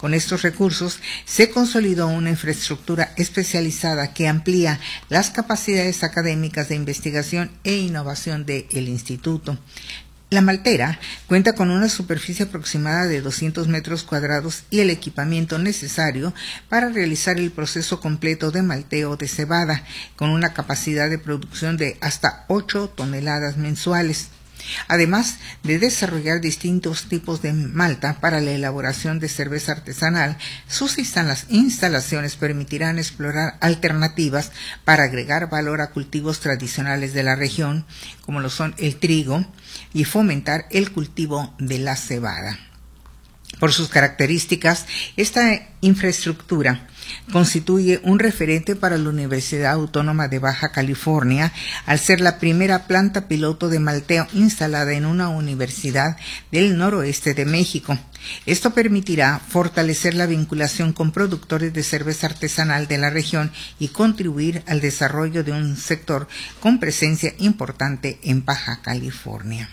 Con estos recursos se consolidó una infraestructura especializada que amplía las capacidades académicas de investigación e innovación del instituto. La maltera cuenta con una superficie aproximada de 200 metros cuadrados y el equipamiento necesario para realizar el proceso completo de malteo de cebada, con una capacidad de producción de hasta 8 toneladas mensuales. Además de desarrollar distintos tipos de malta para la elaboración de cerveza artesanal, sus instalaciones permitirán explorar alternativas para agregar valor a cultivos tradicionales de la región, como lo son el trigo, y fomentar el cultivo de la cebada. Por sus características, esta infraestructura constituye un referente para la Universidad Autónoma de Baja California, al ser la primera planta piloto de malteo instalada en una universidad del noroeste de México. Esto permitirá fortalecer la vinculación con productores de cerveza artesanal de la región y contribuir al desarrollo de un sector con presencia importante en Baja California.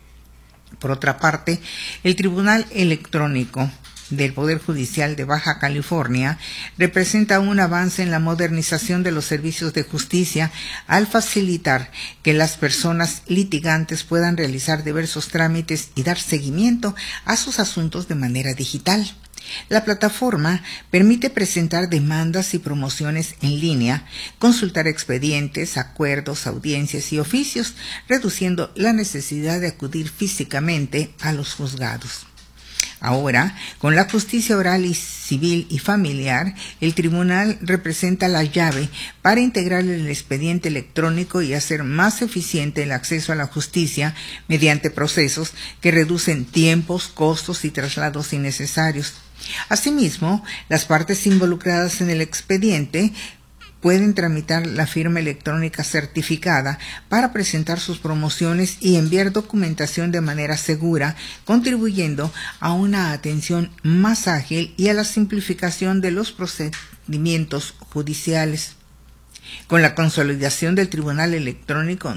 Por otra parte, el Tribunal Electrónico del Poder Judicial de Baja California representa un avance en la modernización de los servicios de justicia al facilitar que las personas litigantes puedan realizar diversos trámites y dar seguimiento a sus asuntos de manera digital. La plataforma permite presentar demandas y promociones en línea, consultar expedientes, acuerdos, audiencias y oficios, reduciendo la necesidad de acudir físicamente a los juzgados. Ahora, con la justicia oral y civil y familiar, el tribunal representa la llave para integrar el expediente electrónico y hacer más eficiente el acceso a la justicia mediante procesos que reducen tiempos, costos y traslados innecesarios. Asimismo, las partes involucradas en el expediente pueden tramitar la firma electrónica certificada para presentar sus promociones y enviar documentación de manera segura, contribuyendo a una atención más ágil y a la simplificación de los procedimientos judiciales. Con la consolidación del Tribunal Electrónico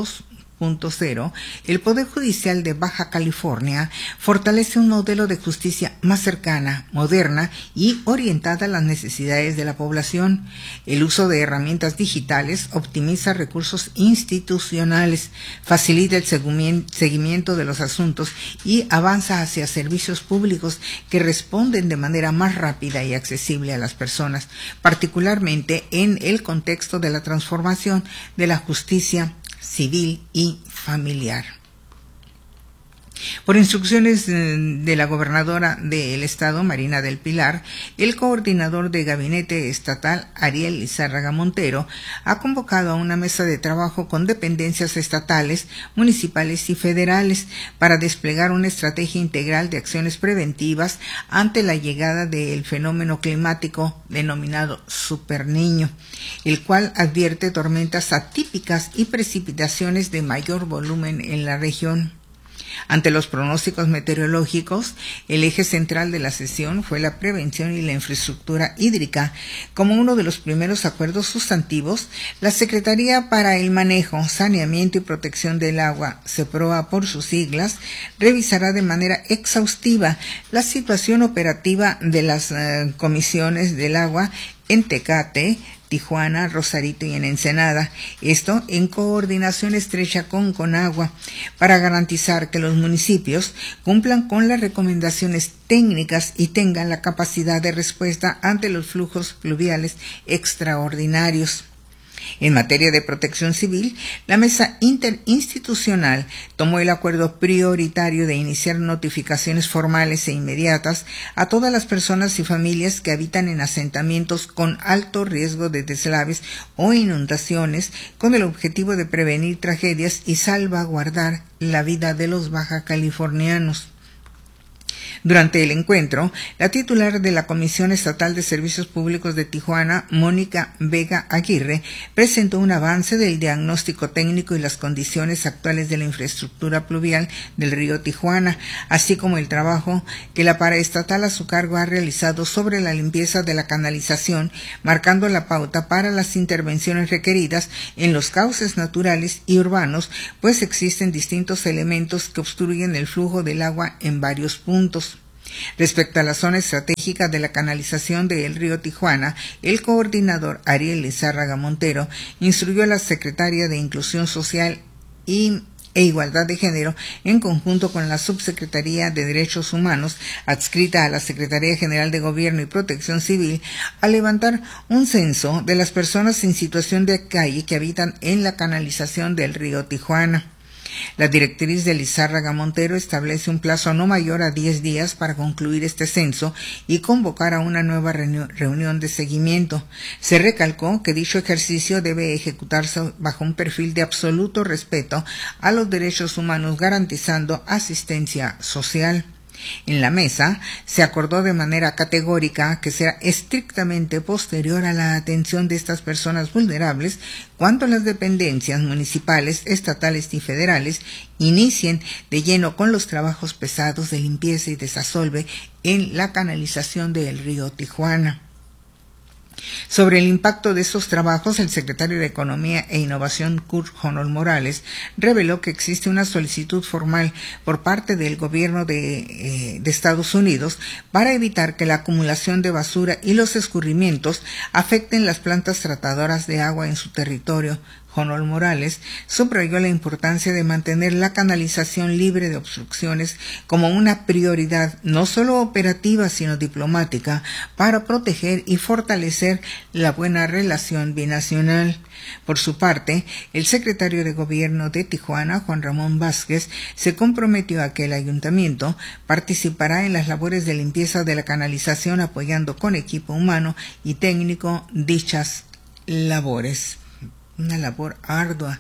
2.0, el Poder Judicial de Baja California fortalece un modelo de justicia más cercana, moderna y orientada a las necesidades de la población. El uso de herramientas digitales optimiza recursos institucionales, facilita el seguimiento de los asuntos y avanza hacia servicios públicos que responden de manera más rápida y accesible a las personas, particularmente en el contexto de la transformación de la justicia civil y familiar. Por instrucciones de la gobernadora del estado, Marina del Pilar, el coordinador de gabinete estatal, Ariel Lizárraga Montero, ha convocado a una mesa de trabajo con dependencias estatales, municipales y federales para desplegar una estrategia integral de acciones preventivas ante la llegada del fenómeno climático denominado Superniño, el cual advierte tormentas atípicas y precipitaciones de mayor volumen en la región. Ante los pronósticos meteorológicos, el eje central de la sesión fue la prevención y la infraestructura hídrica. Como uno de los primeros acuerdos sustantivos, la Secretaría para el Manejo, Saneamiento y Protección del Agua, SEPROA por sus siglas, revisará de manera exhaustiva la situación operativa de las comisiones del agua en Tecate, Tijuana, Rosarito y en Ensenada, esto en coordinación estrecha con Conagua, para garantizar que los municipios cumplan con las recomendaciones técnicas y tengan la capacidad de respuesta ante los flujos fluviales extraordinarios. En materia de protección civil, la mesa interinstitucional tomó el acuerdo prioritario de iniciar notificaciones formales e inmediatas a todas las personas y familias que habitan en asentamientos con alto riesgo de deslaves o inundaciones, con el objetivo de prevenir tragedias y salvaguardar la vida de los bajacalifornianos. Durante el encuentro, la titular de la Comisión Estatal de Servicios Públicos de Tijuana, Mónica Vega Aguirre, presentó un avance del diagnóstico técnico y las condiciones actuales de la infraestructura pluvial del río Tijuana, así como el trabajo que la paraestatal a su cargo ha realizado sobre la limpieza de la canalización, marcando la pauta para las intervenciones requeridas en los cauces naturales y urbanos, pues existen distintos elementos que obstruyen el flujo del agua en varios puntos. Respecto a la zona estratégica de la canalización del río Tijuana, el coordinador Ariel Lizárraga Montero instruyó a la secretaria de Inclusión Social e Igualdad de Género, en conjunto con la Subsecretaría de Derechos Humanos, adscrita a la Secretaría General de Gobierno y Protección Civil, a levantar un censo de las personas en situación de calle que habitan en la canalización del río Tijuana. La directriz de Lizárraga Montero establece un plazo no mayor a 10 días para concluir este censo y convocar a una nueva reunión de seguimiento. Se recalcó que dicho ejercicio debe ejecutarse bajo un perfil de absoluto respeto a los derechos humanos, garantizando asistencia social. En la mesa se acordó de manera categórica que sea estrictamente posterior a la atención de estas personas vulnerables cuando las dependencias municipales, estatales y federales inicien de lleno con los trabajos pesados de limpieza y desasolve en la canalización del río Tijuana. Sobre el impacto de estos trabajos, el secretario de Economía e Innovación, Kurt Honol Morales, reveló que existe una solicitud formal por parte del gobierno de Estados Unidos para evitar que la acumulación de basura y los escurrimientos afecten las plantas tratadoras de agua en su territorio. Honol Morales subrayó la importancia de mantener la canalización libre de obstrucciones como una prioridad no solo operativa sino diplomática para proteger y fortalecer la buena relación binacional. Por su parte, el secretario de Gobierno de Tijuana, Juan Ramón Vázquez, se comprometió a que el ayuntamiento participará en las labores de limpieza de la canalización apoyando con equipo humano y técnico dichas labores. Una labor ardua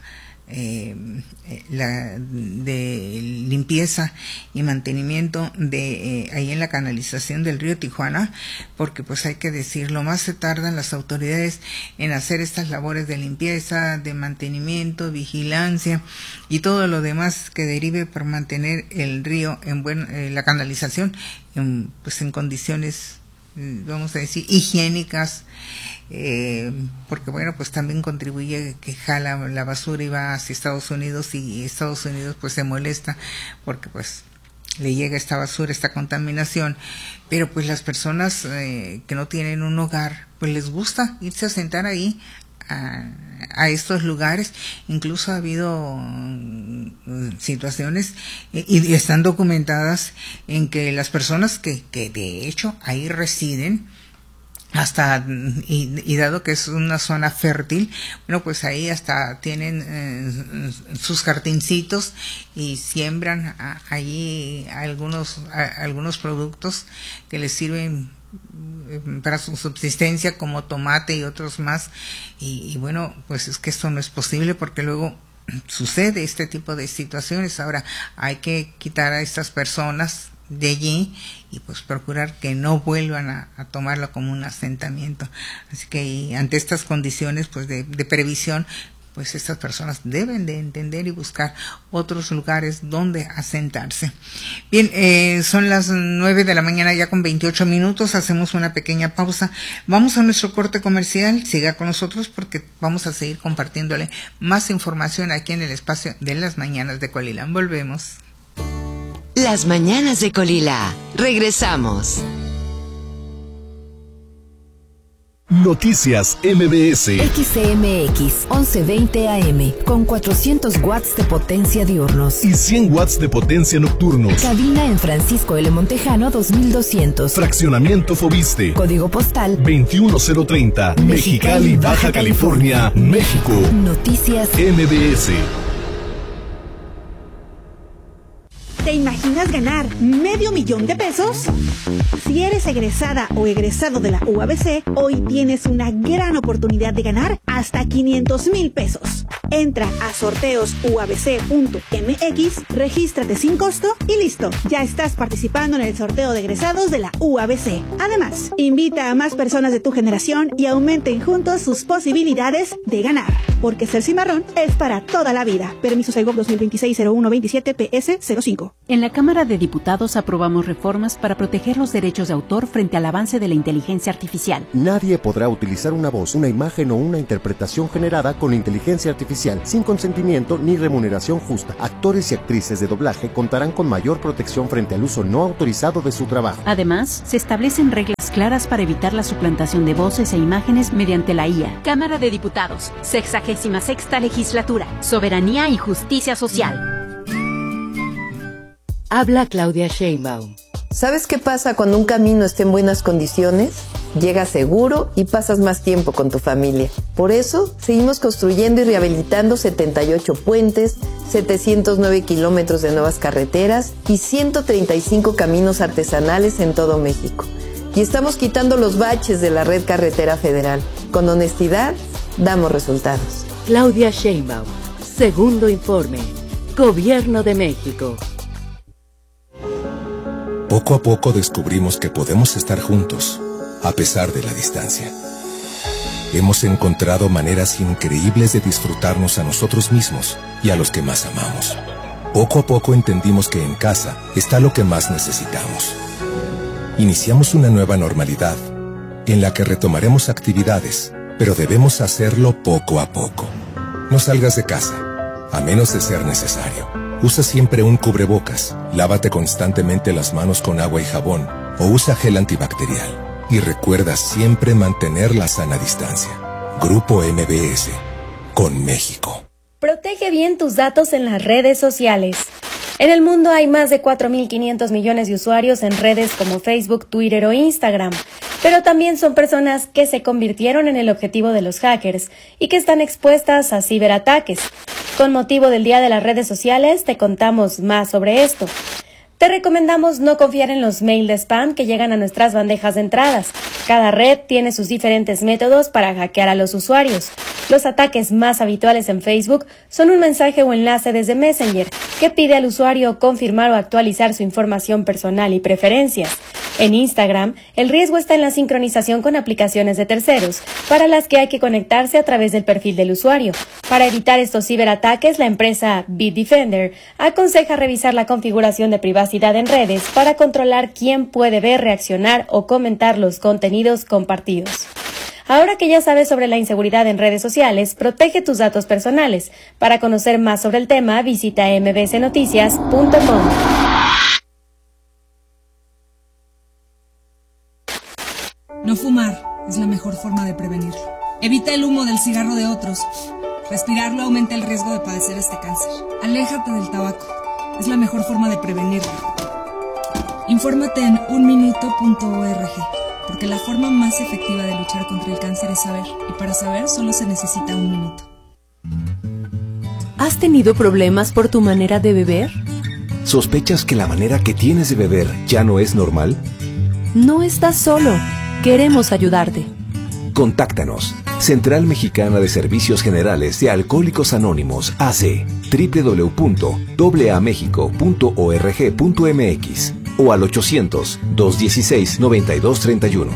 la de limpieza y mantenimiento de ahí en la canalización del río Tijuana, porque pues hay que decirlo, más se tardan las autoridades en hacer estas labores de limpieza, de mantenimiento, vigilancia y todo lo demás que derive por mantener el río en la canalización en condiciones, vamos a decir, higiénicas, porque bueno, pues también contribuye que jala la basura y va hacia Estados Unidos, y Estados Unidos pues se molesta porque pues le llega esta basura, esta contaminación, pero pues las personas que no tienen un hogar, pues les gusta irse a sentar ahí a estos lugares. Incluso ha habido situaciones y están documentadas en que las personas que de hecho ahí residen, hasta y dado que es una zona fértil, bueno, pues ahí hasta tienen sus jardincitos y siembran allí algunos productos que les sirven para su subsistencia, como tomate y otros más, y bueno, pues es que esto no es posible porque luego sucede este tipo de situaciones. Ahora hay que quitar a estas personas de allí y pues procurar que no vuelvan a tomarlo como un asentamiento. Así que ante estas condiciones pues de previsión, pues estas personas deben de entender y buscar otros lugares donde asentarse. Bien, son las 9 de la mañana ya con 28 minutos, hacemos una pequeña pausa, vamos a nuestro corte comercial, siga con nosotros porque vamos a seguir compartiéndole más información aquí en el espacio de las mañanas de Colila. Volvemos. Las mañanas de Colila. Regresamos. Noticias MBS. XCMX 1120 AM con 400 watts de potencia diurnos y 100 watts de potencia nocturnos. Cabina en Francisco L. Montejano 2200. Fraccionamiento Fobiste. Código postal 21030. Mexicali, Baja California, México. Noticias MBS. ¿Te imaginas ganar $500,000 de pesos? Si eres egresada o egresado de la UABC, hoy tienes una gran oportunidad de ganar hasta $500,000 pesos. Entra a sorteosuabc.mx, regístrate sin costo y listo. Ya estás participando en el sorteo de egresados de la UABC. Además, invita a más personas de tu generación y aumenten juntos sus posibilidades de ganar. Porque ser cimarrón es para toda la vida. Permiso Segov 2026-0127 PS 05. En la Cámara de Diputados aprobamos reformas para proteger los derechos de autor frente al avance de la inteligencia artificial. Nadie podrá utilizar una voz, una imagen o una interpretación generada con inteligencia artificial sin consentimiento ni remuneración justa. Actores y actrices de doblaje contarán con mayor protección frente al uso no autorizado de su trabajo. Además, se establecen reglas claras para evitar la suplantación de voces e imágenes mediante la IA. Cámara de Diputados, 66ª Legislatura, Soberanía y Justicia Social. Habla Claudia Sheinbaum. ¿Sabes qué pasa cuando un camino está en buenas condiciones? Llegas seguro y pasas más tiempo con tu familia. Por eso, seguimos construyendo y rehabilitando 78 puentes, 709 kilómetros de nuevas carreteras y 135 caminos artesanales en todo México. Y estamos quitando los baches de la red carretera federal. Con honestidad, damos resultados. Claudia Sheinbaum. Segundo informe. Gobierno de México. Poco a poco descubrimos que podemos estar juntos, a pesar de la distancia. Hemos encontrado maneras increíbles de disfrutarnos a nosotros mismos y a los que más amamos. Poco a poco entendimos que en casa está lo que más necesitamos. Iniciamos una nueva normalidad, en la que retomaremos actividades, pero debemos hacerlo poco a poco. No salgas de casa, a menos de ser necesario. Usa siempre un cubrebocas, lávate constantemente las manos con agua y jabón, o usa gel antibacterial. Y recuerda siempre mantener la sana distancia. Grupo MBS, con México. Protege bien tus datos en las redes sociales. En el mundo hay más de 4.500 millones de usuarios en redes como Facebook, Twitter o Instagram, pero también son personas que se convirtieron en el objetivo de los hackers y que están expuestas a ciberataques. Con motivo del Día de las Redes Sociales, te contamos más sobre esto. Te recomendamos no confiar en los mails de spam que llegan a nuestras bandejas de entradas. Cada red tiene sus diferentes métodos para hackear a los usuarios. Los ataques más habituales en Facebook son un mensaje o enlace desde Messenger que pide al usuario confirmar o actualizar su información personal y preferencias. En Instagram, el riesgo está en la sincronización con aplicaciones de terceros, para las que hay que conectarse a través del perfil del usuario. Para evitar estos ciberataques, la empresa Bitdefender aconseja revisar la configuración de privacidad en redes para controlar quién puede ver, reaccionar o comentar los contenidos compartidos. Ahora que ya sabes sobre la inseguridad en redes sociales, protege tus datos personales. Para conocer más sobre el tema, visita mbsnoticias.com. No fumar es la mejor forma de prevenirlo. Evita el humo del cigarro de otros. Respirarlo aumenta el riesgo de padecer este cáncer. Aléjate del tabaco. Es la mejor forma de prevenirlo. Infórmate en unminuto.org, porque la forma más efectiva de luchar contra el cáncer es saber, y para saber solo se necesita un minuto. ¿Has tenido problemas por tu manera de beber? ¿Sospechas que la manera que tienes de beber ya no es normal? No estás solo. Queremos ayudarte. Contáctanos. Central Mexicana de Servicios Generales de Alcohólicos Anónimos, AC, www.aamexico.org.mx o al 800-216-9231.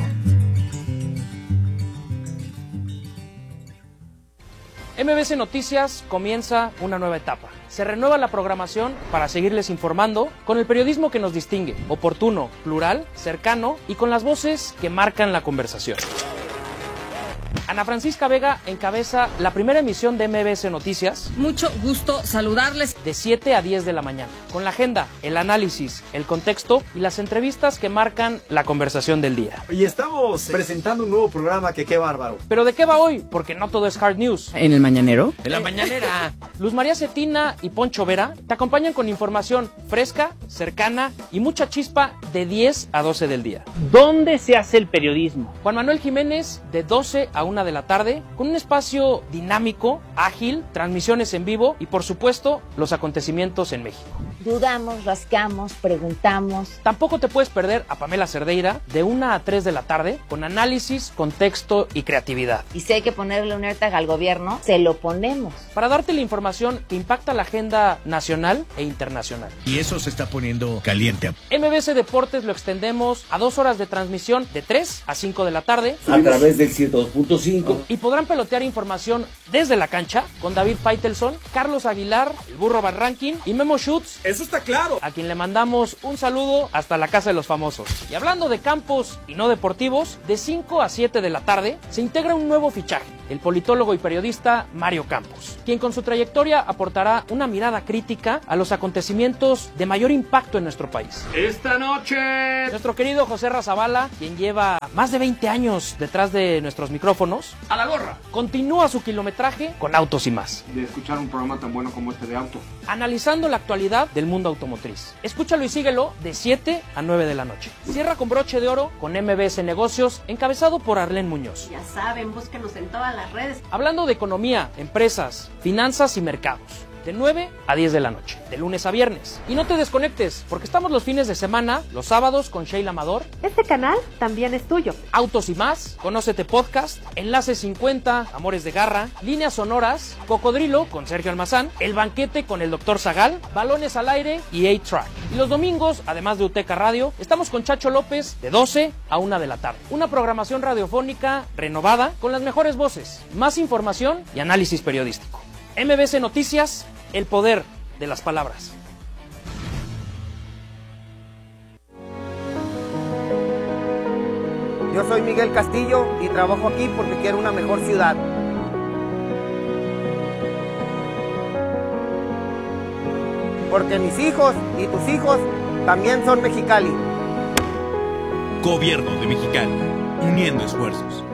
MBS Noticias comienza una nueva etapa. Se renueva la programación para seguirles informando con el periodismo que nos distingue, oportuno, plural, cercano y con las voces que marcan la conversación. Ana Francisca Vega encabeza la primera emisión de MBS Noticias. Mucho gusto saludarles. De 7 a 10 de la mañana, con la agenda, el análisis, el contexto y las entrevistas que marcan la conversación del día. Y estamos presentando un nuevo programa que qué bárbaro. ¿Pero de qué va hoy? Porque no todo es hard news. ¿En el mañanero? En la mañanera. Luz María Cetina y Poncho Vera te acompañan con información fresca, cercana y mucha chispa de 10 a 12 del día. ¿Dónde se hace el periodismo? Juan Manuel Jiménez de 12 a 1 de la tarde, con un espacio dinámico, ágil, transmisiones en vivo y por supuesto los acontecimientos en México. Dudamos, rascamos, preguntamos. Tampoco te puedes perder a Pamela Cerdeira de 1 a 3 de la tarde con análisis, contexto y creatividad. Y si hay que ponerle un AirTag al gobierno, se lo ponemos. Para darte la información que impacta la agenda nacional e internacional. Y eso se está poniendo caliente. MBS Deportes lo extendemos a 2 horas de transmisión de 3 a 5 de la tarde. A través del 102.5. Y podrán pelotear información desde la cancha con David Faitelson, Carlos Aguilar, el Burro Van Rankin y Memo Schutz. Eso está claro. A quien le mandamos un saludo hasta la casa de los famosos. Y hablando de campos y no deportivos, de 5 a 7 de la tarde se integra un nuevo fichaje, el politólogo y periodista Mario Campos, quien con su trayectoria aportará una mirada crítica a los acontecimientos de mayor impacto en nuestro país. Esta noche, Nuestro querido José Razabala, quien lleva más de 20 años detrás de nuestros micrófonos, a la gorra, continúa su kilometraje con Autos y Más, de escuchar un programa tan bueno como este de auto, analizando la actualidad del mundo automotriz. Escúchalo y síguelo de 7 a 9 de la noche. Cierra con broche de oro con MBS Negocios, encabezado por Arlén Muñoz. Ya saben, búsquenos en todas las redes. Hablando de economía, empresas, finanzas y mercados. De 9 a 10 de la noche, de lunes a viernes. Y no te desconectes, porque estamos los fines de semana, los sábados con Sheila Amador. Este canal también es tuyo. Autos y Más, Conócete Podcast, Enlace 50, Amores de Garra, Líneas Sonoras, Cocodrilo con Sergio Almazán, El Banquete con el Dr. Zagal, Balones al Aire y 8-Track. Y los domingos, además de UTECA Radio, estamos con Chacho López de 12 a 1 de la tarde. Una programación radiofónica renovada con las mejores voces, más información y análisis periodístico. MBS Noticias, el poder de las palabras. Yo soy Miguel Castillo y trabajo aquí porque quiero una mejor ciudad. Porque mis hijos y tus hijos también son Mexicali. Gobierno de Mexicali, uniendo esfuerzos.